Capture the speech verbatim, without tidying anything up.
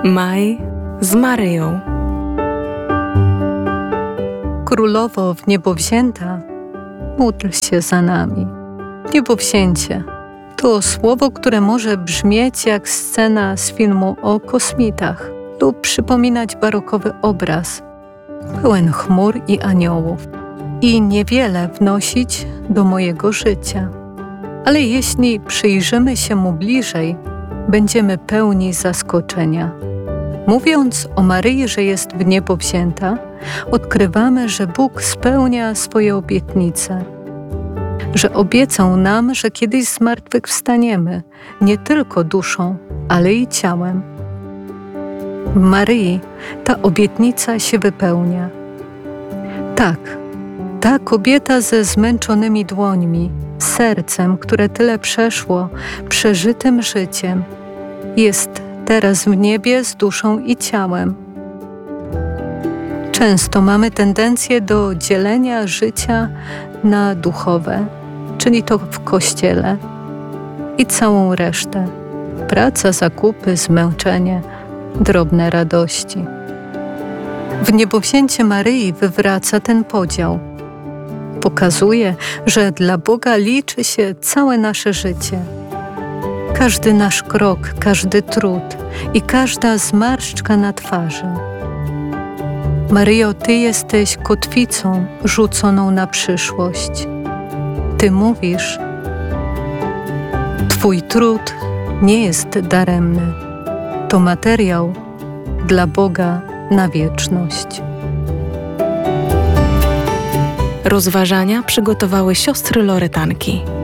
Maj z Maryją. Królowo w niebo wzięta, módl się za nami. Niebowzięcie to słowo, które może brzmieć jak scena z filmu o kosmitach lub przypominać barokowy obraz, pełen chmur i aniołów, i niewiele wnosić do mojego życia. Ale jeśli przyjrzymy się mu bliżej, będziemy pełni zaskoczenia. Mówiąc o Maryi, że jest w niebo wzięta, odkrywamy, że Bóg spełnia swoje obietnice, że obiecał nam, że kiedyś z martwych wstaniemy, nie tylko duszą, ale i ciałem. W Maryi ta obietnica się wypełnia. Tak, ta kobieta ze zmęczonymi dłońmi, sercem, które tyle przeszło, przeżytym życiem, jest teraz w niebie z duszą i ciałem. Często mamy tendencję do dzielenia życia na duchowe, czyli to w kościele, i całą resztę. Praca, zakupy, zmęczenie, drobne radości. W niebowzięcie Maryi wywraca ten podział. Pokazuje, że dla Boga liczy się całe nasze życie. Każdy nasz krok, każdy trud i każda zmarszczka na twarzy. Maryjo, Ty jesteś kotwicą rzuconą na przyszłość. Ty mówisz, Twój trud nie jest daremny. To materiał dla Boga na wieczność. Rozważania przygotowały siostry Loretanki.